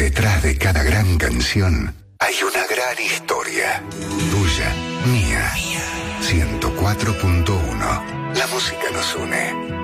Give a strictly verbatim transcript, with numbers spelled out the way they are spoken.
Detrás de cada gran canción hay una gran historia. Tuya, mía. ciento cuatro punto uno. La música nos une.